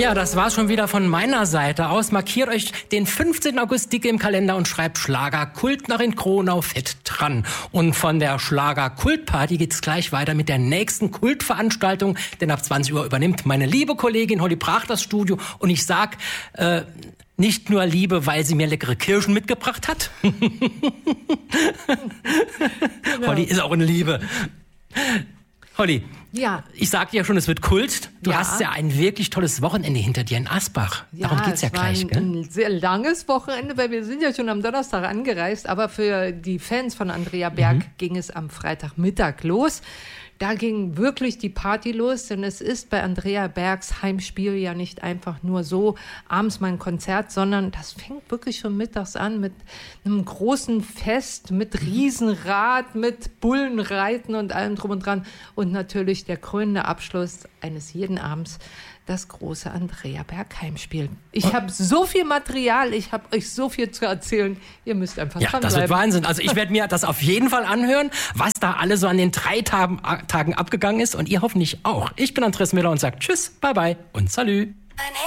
Ja, das war's schon wieder von meiner Seite aus. Markiert euch den 15. August dicke im Kalender und schreibt Schlagerkult nach in Kronau fett dran. Und von der Schlagerkultparty geht's gleich weiter mit der nächsten Kultveranstaltung, denn ab 20 Uhr übernimmt meine liebe Kollegin Holly Brach das Studio und ich sag, nicht nur Liebe, weil sie mir leckere Kirschen mitgebracht hat. Genau. Holly ist auch eine Liebe. Holly, ja. Ich sagte ja schon, es wird Kult. Du hast ja ein wirklich tolles Wochenende hinter dir in Asbach. Darum geht's ja gleich, gell? Ein sehr langes Wochenende, weil wir sind ja schon am Donnerstag angereist. Aber für die Fans von Andrea Berg ging es am Freitagmittag los. Da ging wirklich die Party los, denn es ist bei Andrea Bergs Heimspiel ja nicht einfach nur so abends mal ein Konzert, sondern das fängt wirklich schon mittags an mit einem großen Fest, mit Riesenrad, mit Bullenreiten und allem drum und dran. Und natürlich der krönende Abschluss eines jeden Abends, das große Andrea Berg Heimspiel. Ich habe so viel Material, ich habe euch so viel zu erzählen. Ihr müsst einfach dranbleiben. Das wird Wahnsinn. Also ich werde mir das auf jeden Fall anhören, was da alle so an den 3 Tagen abgegangen ist und ihr hoffentlich auch. Ich bin Andreas Müller und sage Tschüss, bye bye und Salü.